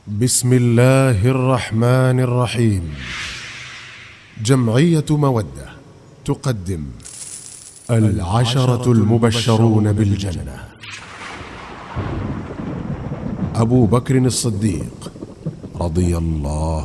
بسم الله الرحمن الرحيم. جمعية مودة تقدم 10 المبشرون بالجنة. أبو بكر الصديق رضي الله